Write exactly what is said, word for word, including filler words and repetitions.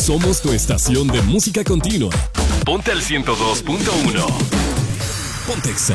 Somos tu estación de música continua. Ponte al ciento dos punto uno. Pontexa.